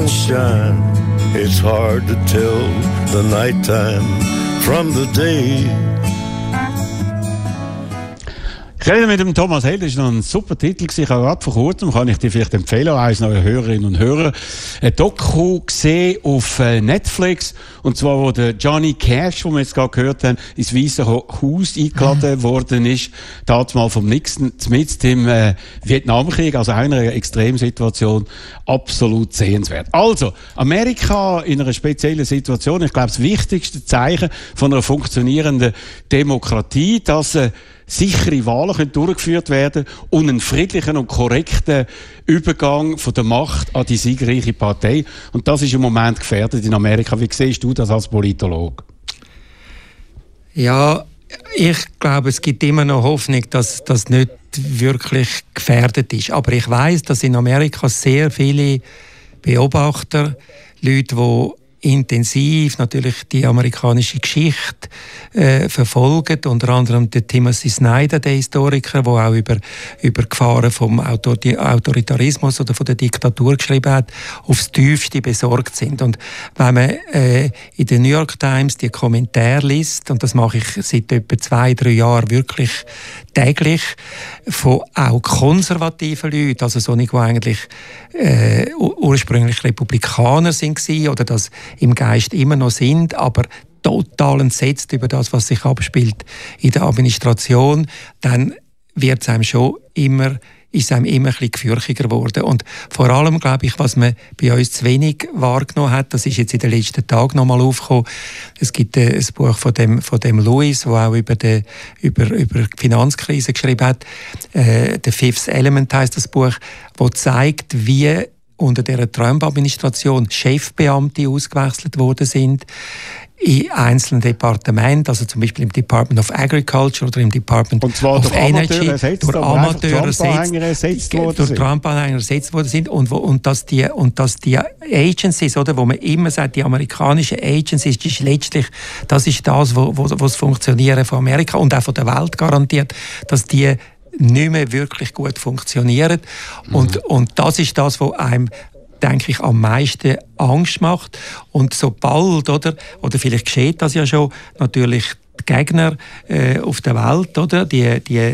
don't shine, it's hard to tell the nighttime from the day. Ich rede mit dem Thomas Held, das war noch ein super Titel. Ich habe gerade vor kurzem, kann ich dir vielleicht empfehlen, eines neue Hörerinnen und Hörer, ein Doku gesehen auf Netflix. Und zwar, wo der Johnny Cash, den wir jetzt gerade gehört haben, ins Weiße Haus eingeladen worden ist. Damals vom Nixon, mitten im Vietnamkrieg, also einer Extremsituation, absolut sehenswert. Also, Amerika in einer speziellen Situation. Ich glaube, das wichtigste Zeichen von einer funktionierenden Demokratie, dass sichere Wahlen können durchgeführt werden und einen friedlichen und korrekten Übergang von der Macht an die siegreiche Partei. Und das ist im Moment gefährdet in Amerika. Wie siehst du das als Politologe? Ja, ich glaube, es gibt immer noch Hoffnung, dass das nicht wirklich gefährdet ist. Aber ich weiss, dass in Amerika sehr viele Beobachter, Leute, die intensiv natürlich die amerikanische Geschichte verfolgen, unter anderem der Timothy Snyder, der Historiker, der auch über Gefahren vom Autoritarismus oder von der Diktatur geschrieben hat, aufs Tiefste besorgt sind. Und wenn man in der New York Times die Kommentare liest, und das mache ich seit etwa 2-3 Jahren wirklich täglich, von auch konservativen Leuten, also solche, die eigentlich ursprünglich Republikaner sind oder das im Geist immer noch sind, aber total entsetzt über das, was sich abspielt in der Administration, dann wird es einem schon immer ein bisschen gefürchiger geworden. Und vor allem, glaube ich, was man bei uns zu wenig wahrgenommen hat, das ist jetzt in den letzten Tagen noch mal aufgekommen. Es gibt ein Buch von dem Louis, der auch über die Finanzkrise geschrieben hat. «The Fifth Element» heisst das Buch, das zeigt, wie unter der Trump-Administration Chefbeamte ausgewechselt worden sind in einzelnen Departementen, also zum Beispiel im Department of Agriculture oder im Department of Energy, durch Amateure ersetzt worden sind und dass die Agencies, oder, wo man immer sagt, die amerikanischen Agencies, das ist das, wo das Funktionieren von Amerika und auch von der Welt garantiert, dass die nicht mehr wirklich gut funktionieren. Und das ist das, was einem, denke ich, am meisten Angst macht. Und sobald, oder vielleicht geschieht das ja schon, natürlich die Gegner auf der Welt, oder? Die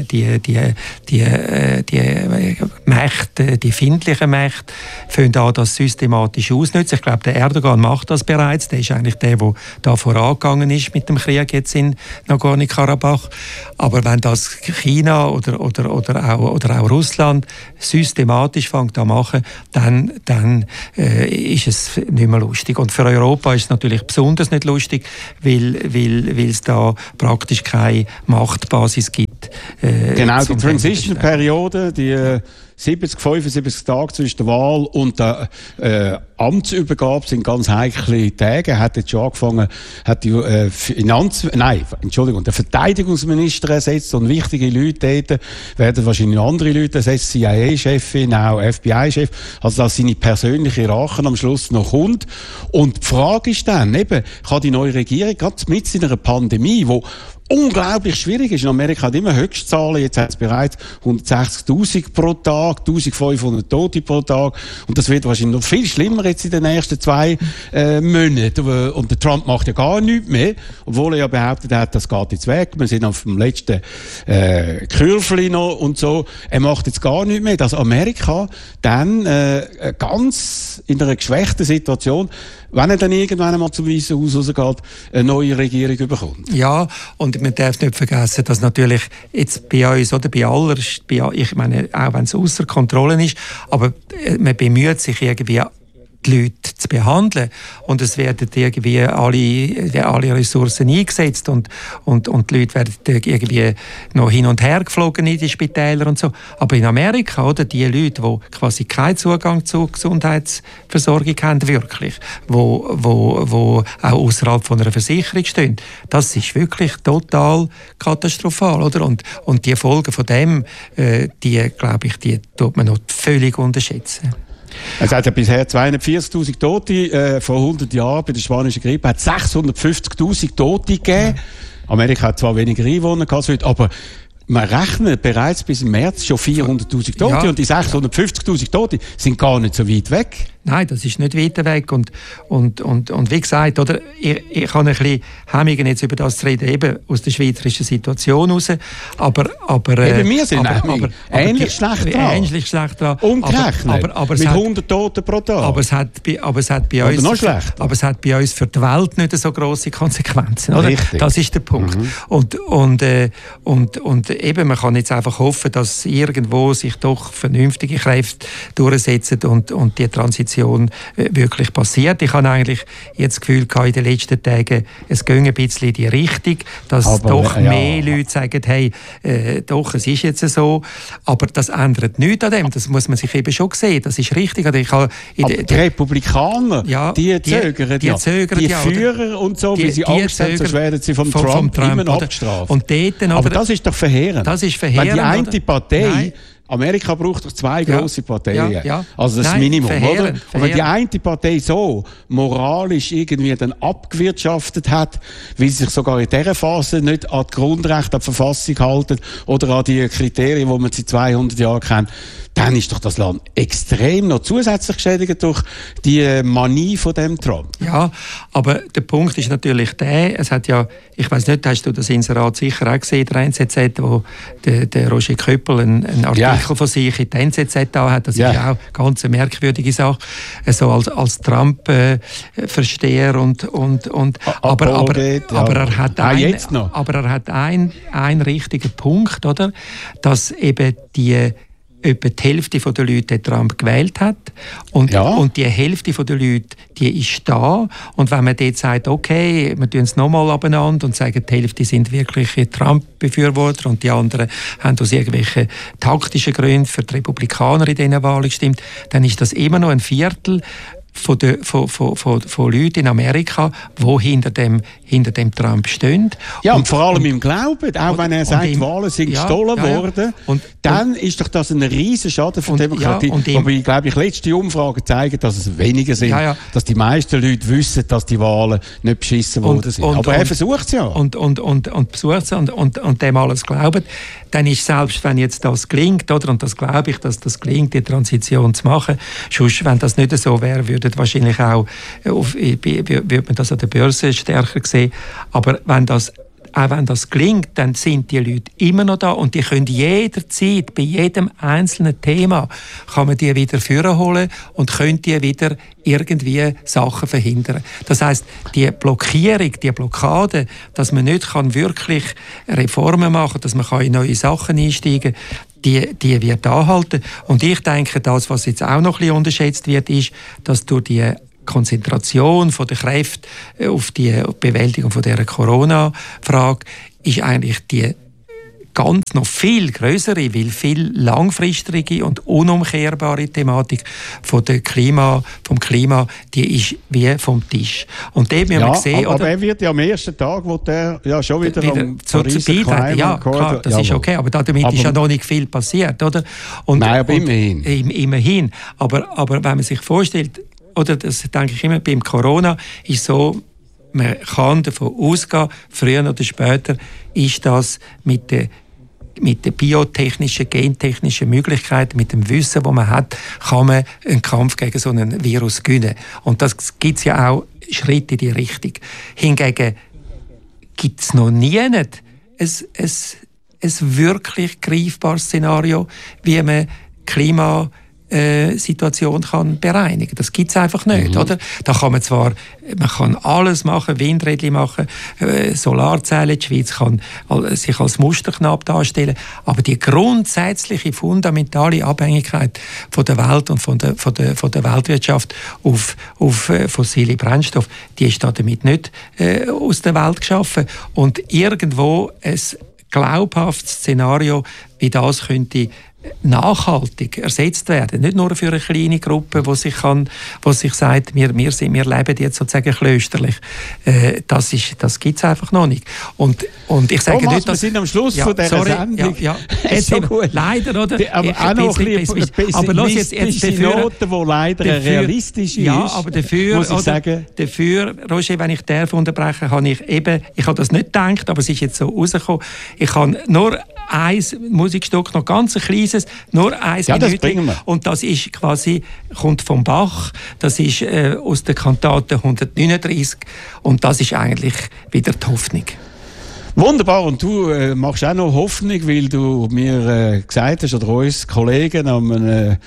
Mächte, die findlichen Mächte, fangen an, das systematisch ausnutzen. Ich glaube, der Erdogan macht das bereits. Der ist eigentlich der da vorangegangen ist mit dem Krieg jetzt in Nagorno-Karabach. Aber wenn das China oder auch Russland systematisch fängt an machen, dann ist es nicht mehr lustig. Und für Europa ist es natürlich besonders nicht lustig, weil es da praktisch keine Machtbasis gibt. Genau, die Transition-Periode, die 75 Tage zwischen der Wahl und der Amtsübergabe sind ganz heikle Tage. Er hat jetzt schon angefangen, hat die der Verteidigungsminister ersetzt und wichtige Leute dort werden wahrscheinlich andere Leute ersetzt, CIA-Chefin, auch FBI-Chef, also dass seine persönliche Rache am Schluss noch kommt. Und die Frage ist dann eben, kann die neue Regierung gerade mitten in einer Pandemie, wo unglaublich schwierig ist. In Amerika hat immer Höchstzahlen. Jetzt hat es bereits 160.000 pro Tag, 1.500 Tote pro Tag. Und das wird wahrscheinlich noch viel schlimmer jetzt in den nächsten 2 Monaten. Und der Trump macht ja gar nichts mehr, obwohl er ja behauptet hat, das geht jetzt weg. Wir sind auf dem letzten Kürfli noch und so. Er macht jetzt gar nichts mehr. Dass Amerika dann ganz in einer geschwächten Situation, wenn er dann irgendwann einmal zum Weißen Haus rausgeht, eine neue Regierung bekommt. Ja, und man darf nicht vergessen, dass natürlich jetzt bei uns oder ich meine, auch wenn es außer Kontrolle ist, aber man bemüht sich irgendwie, die Leute zu behandeln. Und es werden irgendwie alle Ressourcen eingesetzt und die Leute werden irgendwie noch hin und her geflogen in die Spitäler und so. Aber in Amerika, oder, die Leute, die quasi keinen Zugang zur Gesundheitsversorgung haben, wirklich, wo auch außerhalb von einer Versicherung stehen, das ist wirklich total katastrophal, oder? Und die Folgen von dem, die, glaube ich, die tut man noch völlig unterschätzen. Es hat ja bisher 240.000 Tote. Vor 100 Jahren bei der spanischen Grippe hat es 650.000 Tote gegeben. Amerika hat zwar weniger Einwohner als heute, aber man rechnet bereits bis im März schon 400.000 Tote. Ja. Und die 650.000 Tote sind gar nicht so weit weg. Nein, das ist nicht weiter weg. Und wie gesagt, oder, ich habe ein bisschen Hemmungen, jetzt über das zu reden, eben aus der schweizerischen Situation heraus. Aber wir sind ähnlich schlecht dran. Umgerechnet. Mit 100 Toten pro Tag. Aber es hat bei uns für die Welt nicht so grosse Konsequenzen. Oder? Das ist der Punkt. Und eben, man kann jetzt einfach hoffen, dass irgendwo sich doch vernünftige Kräfte durchsetzen und die Transition wirklich passiert. Ich habe eigentlich jetzt das Gefühl gehabt, in den letzten Tagen, es geht ein bisschen in die Richtung, dass mehr Leute sagen, hey, doch, es ist jetzt so. Aber das ändert nichts an dem. Das muss man sich eben schon sehen. Das ist richtig. Aber die Republikaner, die zögern ja. Die Führer und so, wie sie Angst haben, sonst werden sie vom Trump immer noch abgestraft. Aber das ist doch verheerend. Das ist verheerend. Wenn die eine Partei... Amerika braucht doch 2 grosse Parteien. Also das Minimum, oder? Und wenn die eine Partei so moralisch irgendwie dann abgewirtschaftet hat, weil sie sich sogar in dieser Phase nicht an die Grundrechte, an die Verfassung halten oder an die Kriterien, die man seit 200 Jahren kennt, dann ist doch das Land extrem noch zusätzlich geschädigt durch die Manie von dem Trump. Ja, aber der Punkt ist natürlich der, es hat ja, ich weiss nicht, hast du das Inserat sicher auch gesehen, der NZZ, wo der Roger Köppel einen Artikel von sich in der NZZ da hat, das ist ja auch ganz eine merkwürdige Sache, so als Trump-Versteher aber er hat einen richtigen Punkt, oder? Dass eben etwa die Hälfte der Leute den Trump gewählt hat. Und die Hälfte der Leute, die ist da. Und wenn man dort sagt, okay, wir tun es nochmal abeinander und sagen, die Hälfte sind wirklich Trump-Befürworter und die anderen haben aus irgendwelchen taktischen Gründen für die Republikaner in diesen Wahlen gestimmt, dann ist das immer noch ein Viertel von Leuten in Amerika, die hinter dem Trump stehen. Ja, und vor allem im Glauben, auch wenn er sagt, die Wahlen sind gestohlen worden, dann ist doch das ein riesen Schaden für die Demokratie. Aber ich glaube, letzte Umfragen zeigen, dass es weniger sind, dass die meisten Leute wissen, dass die Wahlen nicht beschissen worden sind. Aber er versucht es ja. Und versucht es und dem alles glauben, dann ist selbst, wenn jetzt das gelingt, oder, und das glaube ich, dass das gelingt, die Transition zu machen, sonst, wenn das nicht so wäre, würde wahrscheinlich auch, würde man das an der Börse stärker sehen. Aber wenn das gelingt, dann sind die Leute immer noch da und die können jederzeit, bei jedem einzelnen Thema, kann man die wieder vorholen und können die wieder irgendwie Sachen verhindern. Das heisst, die Blockierung, die Blockade, dass man nicht wirklich Reformen machen kann, dass man in neue Sachen einsteigen kann, die wird anhalten. Und ich denke, das, was jetzt auch noch ein bisschen unterschätzt wird, ist, dass durch die Konzentration der Kräfte auf die Bewältigung von dieser Corona-Frage ist eigentlich die ganz noch viel größere, weil viel langfristige und unumkehrbare Thematik vom Klima, die ist wie vom Tisch. Und dort müssen wir sehen, aber er wird ja am ersten Tag, wo der schon wieder am Pariser Climate ja, klar, das ist okay, aber damit ist ja noch nicht viel passiert, oder? Nein, aber immerhin. Immerhin. Aber wenn man sich vorstellt, oder das denke ich immer, beim Corona ist so, man kann davon ausgehen, früher oder später ist das mit den biotechnischen, gentechnischen Möglichkeiten, mit dem Wissen, das man hat, kann man einen Kampf gegen so einen Virus gewinnen. Und das gibt es ja auch Schritte in die Richtung. Hingegen gibt es noch nie ein wirklich greifbares Szenario, wie man Klimasituation kann bereinigen. Das gibt es einfach nicht, oder? Da kann man kann alles machen, Windräder machen, Solarzellen, die Schweiz kann sich als Musterknabe darstellen, aber die grundsätzliche, fundamentale Abhängigkeit von der Welt und von der Weltwirtschaft auf fossile Brennstoffe, die ist damit nicht aus der Welt geschaffen. Und irgendwo ein glaubhaftes Szenario, wie das könnte nachhaltig ersetzt werden. Nicht nur für eine kleine Gruppe, die sich sagt, wir leben jetzt sozusagen klösterlich. Das gibt es einfach noch nicht. Und ich sage Thomas, nicht, dass... wir sind am Schluss von dieser Sendung. Jetzt so gut. Leider, oder? Aber auch noch ein bisschen Note, die leider realistisch ist. Ja, aber dafür, Roger, wenn ich darf unterbrechen, ich habe das nicht gedacht, aber es ist jetzt so rausgekommen. Ich habe nur ein Musikstück, noch ganz ein kleines, nur 1 Minute. Und das ist quasi, kommt vom Bach, das ist aus der Kantate 139 und das ist eigentlich wieder die Hoffnung. Wunderbar, und du machst auch noch Hoffnung, weil du mir gesagt hast, oder uns Kollegen an einem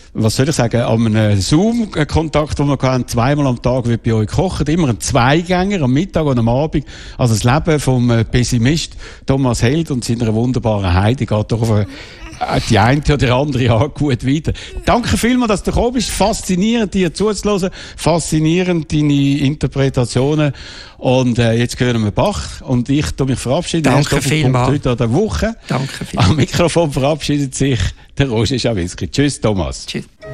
Zoom-Kontakt, den wir hatten, 2-mal am Tag wird bei euch gekocht, immer ein Zweigänger, am Mittag und am Abend. Also das Leben vom Pessimist Thomas Held und seiner wunderbaren Heidi geht doch auf die eine oder andere Art gut weiter. Danke vielmals, dass du gekommen bist. Faszinierend, dir zuzuhören. Faszinierend, deine Interpretationen. Und jetzt hören wir Bach. Und ich tu mich verabschieden. Danke vielmals. Heute an der Woche. Danke vielmals. Am Mikrofon verabschiedet sich der Roger Schawinski. Tschüss, Thomas. Tschüss.